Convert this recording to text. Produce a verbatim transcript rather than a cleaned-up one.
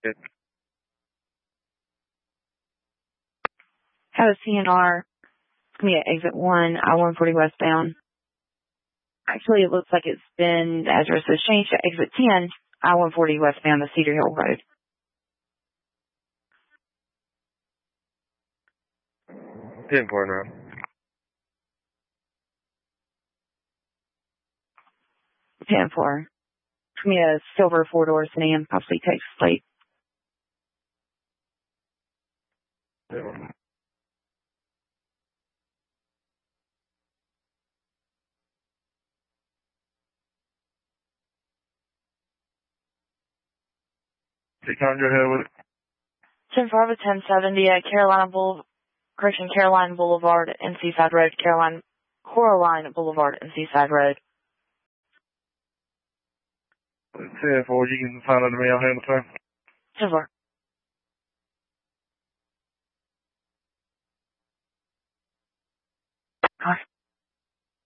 Good. Have a C N R. It's going to be at exit one, I one forty westbound. Actually, it looks like it's been, the address has changed to exit ten, I one forty westbound, the Cedar Hill Road. ten four now. ten four. It's going to be a silver four-door sedan, possibly Texas plate. Yeah. You can't go ahead with it. ten four of ten seventy at Carolina Boulevard, correction, Caroline Boulevard and Seaside Road, Caroline, Coraline Boulevard and Seaside Road. ten four, you can find out to me, I'll handle the time. ten four. All right.